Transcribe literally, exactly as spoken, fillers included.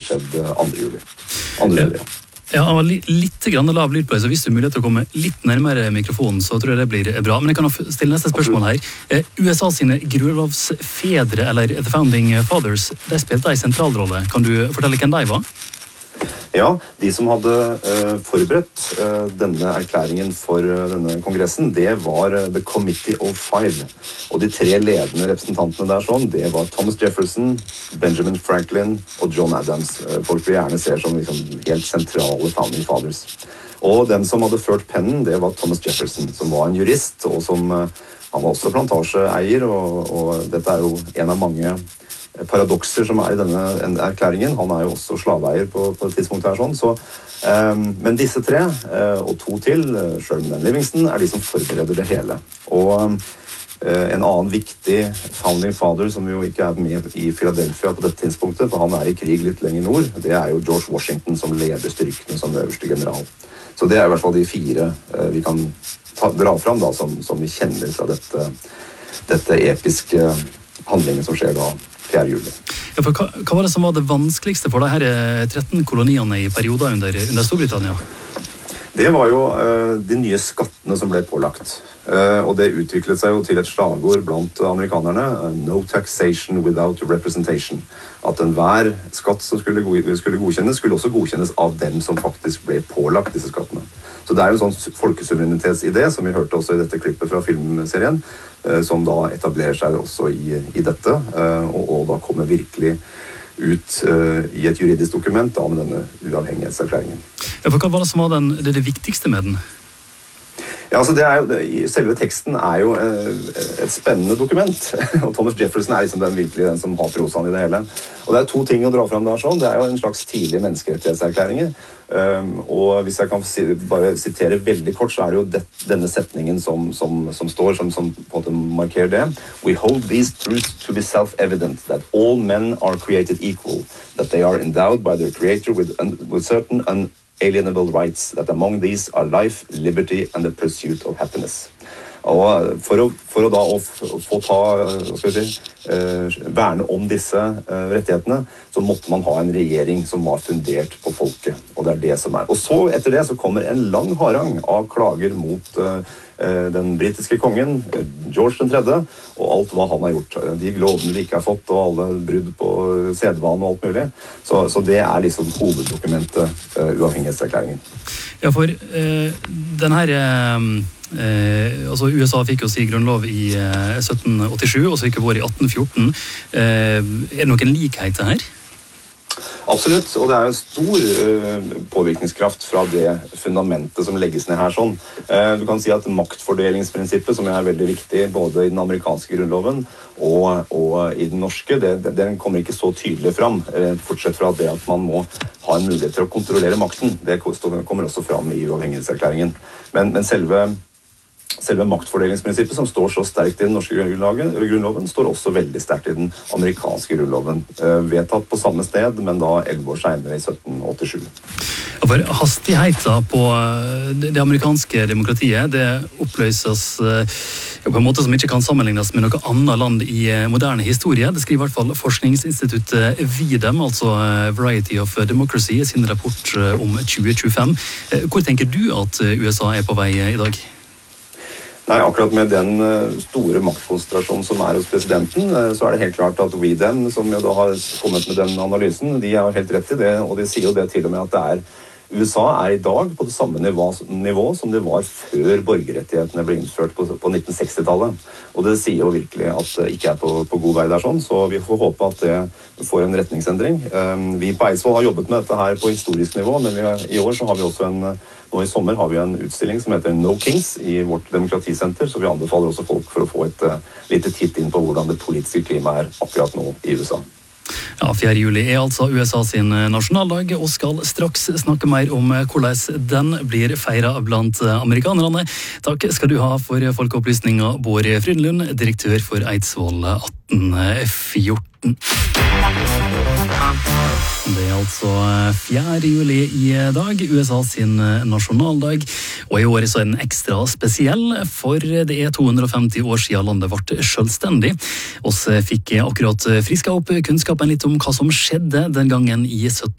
skjedd andre juli. Andre juli, ja. Ja, litt grann lav lyd på det, så hvis du er mulighet til å komme litt nærmere mikrofonen, så tror jeg det blir bra. Men jeg kan stille neste spørsmål her. U S A sine grunnlovsfedre, eller The Founding Fathers, de spilte en sentralrolle. Kan du fortelle hvem de var? Ja, de som hadde uh, forberedt uh, denne erklæringen for uh, denne kongressen, det var uh, The Committee of Five. Og de tre ledende representantene der sånn, det var Thomas Jefferson, Benjamin Franklin og John Adams. Uh, folk vi gjerne ser som liksom, helt sentrale Founding Fathers. Og den som hadde ført pennen, det var Thomas Jefferson, som var en jurist, og som uh, han var også plantasjeeier, og, og dette er jo en av mange paradokser som er i denne erklæringen. Han er jo også slaveeier på, på et tidspunkt her sånn. Så, um, men disse tre, uh, og to til, uh, Sherman Livingston, er de som forbereder det hele. Og um, uh, en annen viktig founding father, som jo ikke er med i Philadelphia på dette tidspunktet, for han er i krig litt lenger nord, det er jo George Washington som leder styrkene som øverste general. Så det er i hvert fall de fire uh, vi kan ta, dra fram da, som, som vi kjenner fra dette, dette episke handlingen som skjer da fjerde juli. Ja, for hva, hva var det som var det vanskeligste for de her tretten koloniene i perioder under, under Storbritannia? Det var jo uh, de nye skattene som ble pålagt. Uh, og det utviklet seg jo til et slagord blant amerikanerne. Uh, no taxation without representation. At enhver skatt som skulle, go- skulle godkjennes, skulle også godkjennes av dem som faktisk ble pålagt disse skattene. Så det er jo en sånn folkesuverenitetsidé, som vi hørte også i dette klippet fra filmserien, uh, som da etablerer seg også i, i dette, uh, og, og da kommer virkelig ut uh, i et juridisk dokument da, med denne uavhengighetserklæringen. Ja, for hva var det som var den, det, det viktigste med den? Ja, altså det er jo, det, selve teksten er jo eh, et spennende dokument, og Thomas Jefferson er liksom den virkelig den som har prosaen i det hele. Og det er to ting å dra frem der sånn, det er jo en slags tidlige menneskerettighetserklæringer, um, og hvis jeg kan si, bare sitere veldig kort, så er det jo det, denne setningen som, som, som står, som, som på en måte markerer det. We hold these truths to be self-evident, that all men are created equal, that they are endowed by their creator with, un, with certain un alienable rights, that among these are life, liberty and the pursuit of happiness. Og for å, for å da å få ta, hva skal vi si, uh, verne om disse uh, rettighetene, så måtte man ha en regjering som var fundert på folket, og det er det som er. Og så etter det så kommer en lang harang av klager mot uh, den britiske kongen, George den tredje, og alt hva han har gjort. De lovene vi ikke har fått, og alle brudd på sedvane og alt mulig. Så, så det er liksom hoveddokumentet, uh, uavhengighetserklæringen. Ja, for uh, den her... Uh... Eh, altså U S A fikk jo si grunnlov i eh, sytten åttisju, og så gikk det vår i atten fjorten. Eh, er det noen likheter her? Absolutt, og det er en stor uh, påvirkningskraft fra det fundamentet som legges ned her sånn. Uh, du kan si at maktfordelingsprinsippet, som er veldig viktig både i den amerikanske grunnloven og, og i den norske, det, det, den kommer ikke så tydelig fram, uh, fortsett fra det at man må ha en mulighet til å kontrollere makten. Det kommer også fram i uavhengighetserklæringen. Men, men selve Selve maktfordelingsprinsippet, som står så sterkt i den norske grunnloven, står også veldig sterkt i den amerikanske grunnloven. Vedtatt på samme sted, men da elleve år senere i sytten åttisju. Ja, for hastigheten på det amerikanske demokratiet, det oppløses på en måte som ikke kan sammenlignes med noe annet land i moderne historie. Det skriver i hvert fall forskningsinstituttet VIDEM, altså Variety of Democracy, sin rapport om tjue tjuefem. Hvor tenker du at U S A er på vei i dag? Nei, akkurat med den store maktkonsentrasjonen som er hos presidenten, så er det helt klart at VIDEM, som jo da har kommet med den analysen, de har helt rett i det, og de sier jo det til og med at det er U S A er i dag på det samme nivå, nivå som det var før borgerrettighetene ble innført på, på nitten sekstitallet. Og det sier jo virkelig at det ikke er på, på god vei der sånn, så vi får håpe at det får en retningsendring. Vi på Eidsvoll har jobbet med dette her på historisk nivå, men vi, i år så har vi også en, nå i sommer har vi en utstilling som heter No Kings i vårt demokratisenter, så vi anbefaler også folk for å få et uh, lite titt inn på hvordan det politiske klimaet er akkurat nå i U S A. Ja, fjerde juli er altså U S A sin nasjonaldag, og skal straks snakke mer om hvordan den blir feiret blant amerikanerne. Takk skal du ha for folkeopplysninga, Bård Frydenlund, direktør for Eidsvoll atten fjorten. Det er altså fjerde juli i dag, U S A sin nasjonaldag, og i år så er den ekstra spesiell, for det er to hundre og femti år siden landet ble selvstendig. Oss fikk akkurat frisket opp kunnskapen litt om hva som skjedde den gangen i sytten